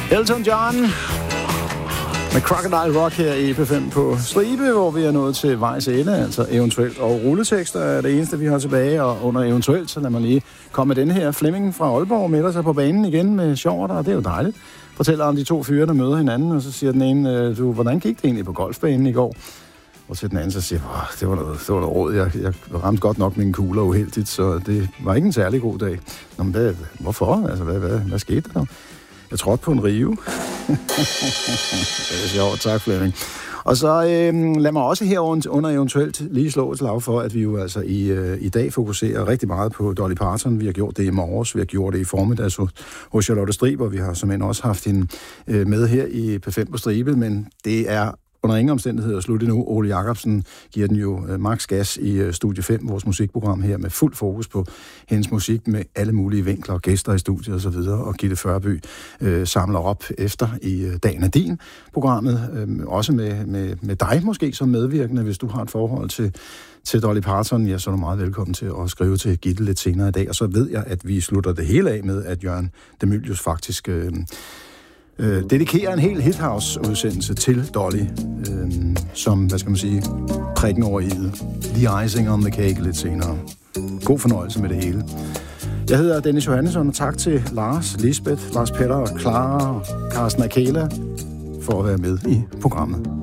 Elton John med Crocodile Rock her i P5 på Stribe, hvor vi er nået til vejs ende, altså eventuelt. Og rulletekster er det eneste, vi har tilbage, og under eventuelt, så lad mig lige komme med den her. Flemming fra Aalborg melder sig på banen igen med sjovt, og det er jo dejligt. Fortæller om de to fyre, der møder hinanden, og så siger den ene, hvordan gik det egentlig på golfbanen i går? Og til den anden, så siger det var noget råd. Jeg ramte godt nok mine kugler uheldigt, så det var ikke en særlig god dag. Nå, men hvorfor? Altså, hvad skete der? Jeg trådte på en rive. Det er sjovt. Tak, Flemming. Og så lad mig også her under eventuelt lige slå et slag for, at vi jo altså i dag fokuserer rigtig meget på Dolly Parton. Vi har gjort det i morges, vi har gjort det i formiddags hos Charlotte Striber. Vi har simpelthen også haft hende med her i P5 på Stribe, men det er under ingen omstændigheder slut endnu. Ole Jacobsen giver den jo max gas i Studie 5, vores musikprogram her, med fuld fokus på hendes musik med alle mulige vinkler, gæster i studiet osv. Og Gitte Førby samler op efter i Dagen er din programmet. Også med dig måske som medvirkende, hvis du har et forhold til Dolly Parton, ja, så er du meget velkommen til at skrive til Gitte lidt senere i dag. Og så ved jeg, at vi slutter det hele af med, at Jørgen de Mylius faktisk dedikerer en hel Hithouse-udsendelse til Dolly, som, hvad skal man sige, prikken over i'et. The icing on the cake lidt senere. God fornøjelse med det hele. Jeg hedder Dennis Johannesson, og tak til Lars, Lisbeth, Lars Petter, Clara og Carsten Akela for at være med i programmet.